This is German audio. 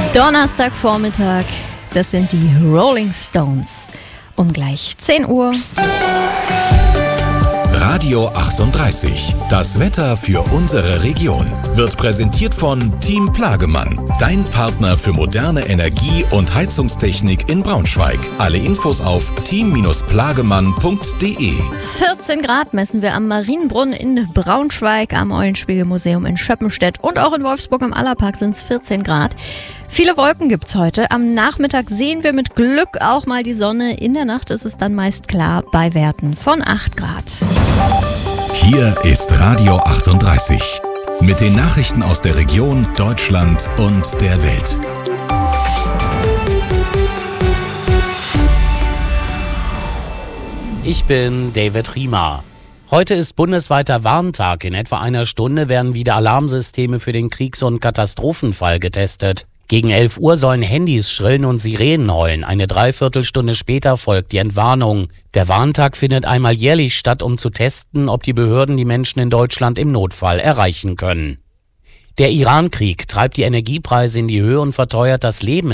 Donnerstagvormittag, das sind die Rolling Stones. Um gleich 10 Uhr. Radio 38. Das Wetter für unsere Region wird präsentiert von Team Plagemann. Dein Partner für moderne Energie- und Heizungstechnik in Braunschweig. Alle Infos auf team-plagemann.de. 14 Grad messen wir am Marienbrunnen in Braunschweig, am Eulenspiegelmuseum in Schöppenstedt und auch in Wolfsburg im Allerpark sind es 14 Grad. Viele Wolken gibt's heute. Am Nachmittag sehen wir mit Glück auch mal die Sonne. In der Nacht ist es dann meist klar bei Werten von 8 Grad. Hier ist Radio 38 mit den Nachrichten aus der Region, Deutschland und der Welt. Ich bin David Riemer. Heute ist bundesweiter Warntag. In etwa einer Stunde werden wieder Alarmsysteme für den Kriegs- und Katastrophenfall getestet. Gegen 11 Uhr sollen Handys schrillen und Sirenen heulen. Eine Dreiviertelstunde später folgt die Entwarnung. Der Warntag findet einmal jährlich statt, um zu testen, ob die Behörden die Menschen in Deutschland im Notfall erreichen können. Der Iran-Krieg treibt die Energiepreise in die Höhe und verteuert das Leben